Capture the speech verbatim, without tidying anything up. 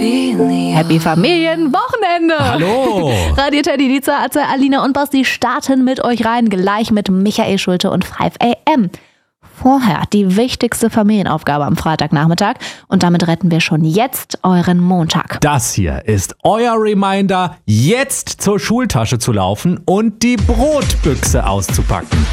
Happy Familienwochenende! Hallo! Radio Teddy, die Atze, Alina und Basti starten mit euch rein, gleich mit Michael Schulte und five a m. Vorher die wichtigste Familienaufgabe am Freitagnachmittag und damit retten wir schon jetzt euren Montag. Das hier ist euer Reminder, jetzt zur Schultasche zu laufen und die Brotbüchse auszupacken.